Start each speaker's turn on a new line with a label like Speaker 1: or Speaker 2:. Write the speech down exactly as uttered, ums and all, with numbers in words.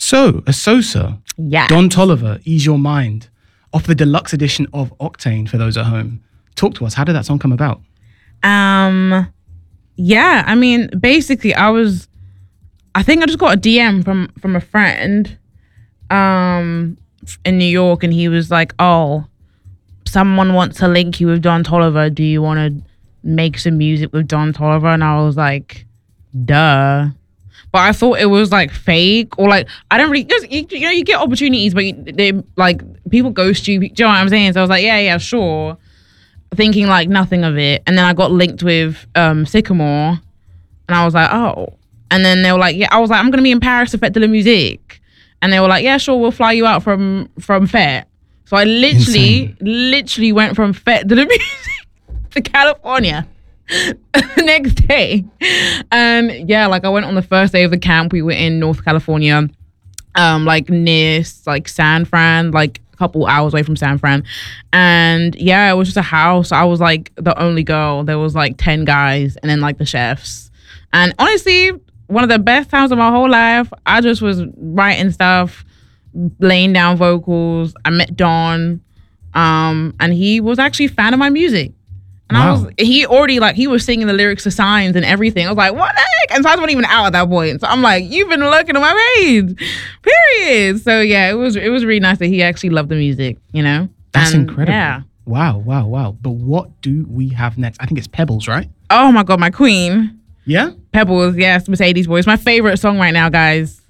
Speaker 1: So, Asosa,
Speaker 2: Yeah.
Speaker 1: Don Toliver, Ease Your Mind, off the deluxe edition of Octane for those at home. Talk to us. How did that song come about?
Speaker 2: Um, yeah, I mean, basically, I was, I think I just got a D M from from a friend, um, in New York, and he was like, "Oh, someone wants to link you with Don Toliver. Do you want to make some music with Don Toliver?" And I was like, "Duh." But I thought it was like fake, or like I don't really. Cause you, you know, you get opportunities, but you, they like people ghost you. Do you know what I'm saying? So I was like, yeah, yeah, sure. Thinking like nothing of it, and then I got linked with um, Sycamore, and I was like, oh. And then they were like, yeah. I was like, I'm gonna be in Paris to Fête de la Musique, and they were like, yeah, sure, we'll fly you out from from Fête. So I literally,
Speaker 1: Insane.
Speaker 2: literally went from Fête de la Musique to California the next day. And yeah, like I went on the first day of the camp. We were in North California, um, like near like San Fran, like a couple hours away from San Fran. And yeah, it was just a house. I was like the only girl. There was like ten guys and then like the chefs. And honestly, one of the best times of my whole life. I just was writing stuff, laying down vocals. I met Don, um, and he was actually a fan of my music. And
Speaker 1: Wow.
Speaker 2: I was, he already like, he was singing the lyrics to Signs and everything. I was like, what the heck? And Signs wasn't even out at that point. So I'm like, you've been looking at my page, period. So yeah, it was, it was really nice that he actually loved the music, you know?
Speaker 1: That's
Speaker 2: And,
Speaker 1: incredible.
Speaker 2: Yeah.
Speaker 1: Wow, wow, wow. But what do we have next? I think it's Pebbles, right?
Speaker 2: Oh my God, my queen.
Speaker 1: Yeah?
Speaker 2: Pebbles, yes, Mercedes Boys. My favorite song right now, guys.